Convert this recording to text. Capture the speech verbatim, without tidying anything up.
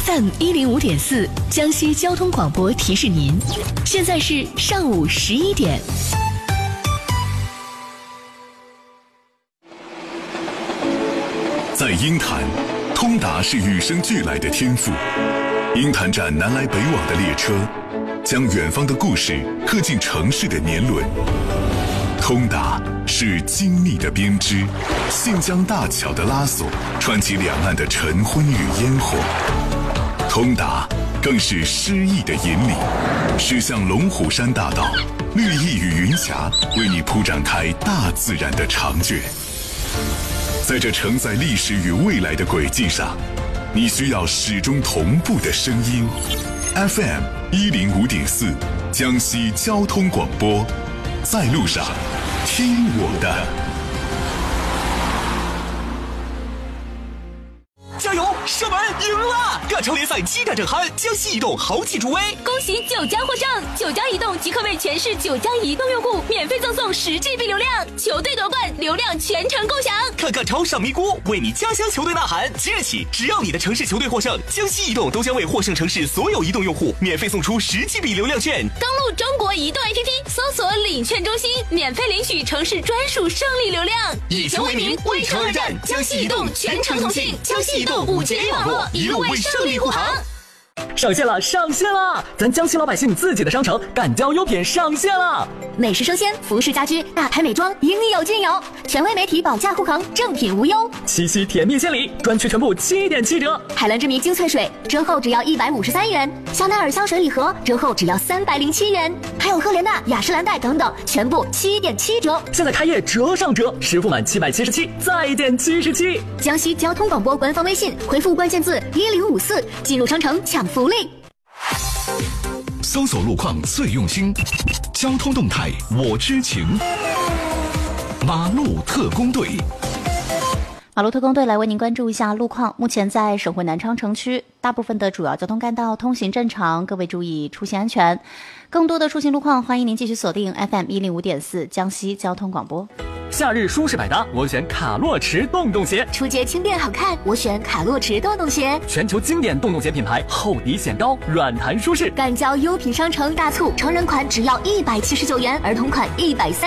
F M 一零五点四江西交通广播提示您，现在是上午十一点。 在鹰潭，通达是与生俱来的天赋。鹰潭站南来北往的列车，将远方的故事刻进城市的年轮。通达是精密的编织，信江大桥的拉索，串起两岸的晨昏与烟火。通达更是诗意的引领，驶向龙虎山大道，绿意与云霞为你铺展开大自然的长卷。在这承载历史与未来的轨迹上，你需要始终同步的声音。F M 一零五点四，江西交通广播，在路上，听我的。 加油！射门赢了！亚超联赛激战正酣，江西移动豪气助威， 恭喜九家获胜！九家移动即刻为全市九家移动用户免费赠送十 G B 流量，球队夺冠，流量全程共享。 看看超上咪咕，为你家乡球队呐喊！即日起，只要你的城市球队获胜，江西移动都将为获胜城市所有移动用户免费送出十 G B 流量券。 登录中国移动 A P P， 搜索领券中心，免费领取城市专属胜利流量。 以球为名，为城而战，江西移动全程同信，江西移动五 G A 网络，一路为胜利护航。 上线了，上线了！咱江西老百姓自己的商城敢交优品上线了， 美食生鲜、服饰家居、大牌美妆，应有尽有。权威媒体保价护航，正品无忧。 七夕甜蜜献礼，专区全部七点七折。 海蓝之谜精粹水折后只要一百五十三元，香奈儿香水礼盒折后只要三百零七元，还有赫莲娜、雅诗兰黛等等，全部七点七折。 现在开业折上折，实付满七百七十七再减七十七。 江西交通广播官方微信回复关键字一零五四，进入商城抢福利。 搜索路况最用心，交通动态我知情。马路特工队， 马路特工队来为您关注一下路况。目前在省会南昌城区，大部分的主要交通干道通行正常，各位注意出行安全。更多的出行路况，欢迎您继续锁定 F M 一零五点四江西交通广播。 夏日舒适百搭，我选卡洛驰洞洞鞋。 出街轻便好看，我选卡洛驰洞洞鞋。 全球经典洞洞鞋品牌，厚底显高，软弹舒适。 敢交优品商城大促，成人款只要一百七十九元，儿童款一百三。